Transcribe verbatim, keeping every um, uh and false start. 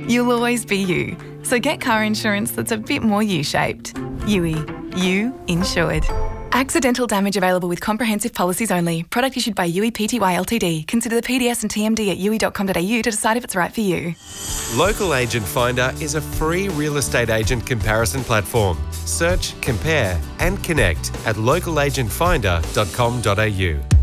You'll always be you. So get car insurance that's a bit more you-shaped. U I. You insured. Accidental damage available with comprehensive policies only. Product issued by U I Pty Ltd. Consider the P D S and T M D at u i dot com dot a u to decide if it's right for you. Local Agent Finder is a free real estate agent comparison platform. Search, compare and connect at local agent finder dot com dot a u.